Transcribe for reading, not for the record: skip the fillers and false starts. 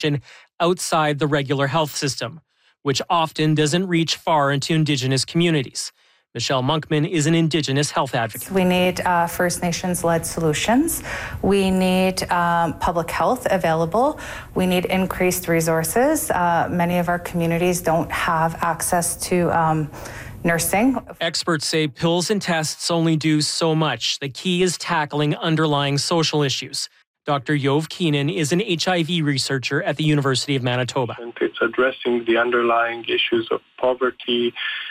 outside the regular health system, which often doesn't reach far into Indigenous communities. Michelle Monkman is an Indigenous health advocate. We need First Nations-led solutions. We need public health available. We need increased resources. Many of our communities don't have access to nursing. Experts say pills and tests only do so much. The key is tackling underlying social issues. Dr. Yov Keenan is an HIV researcher at the University of Manitoba. It's addressing the underlying issues of poverty,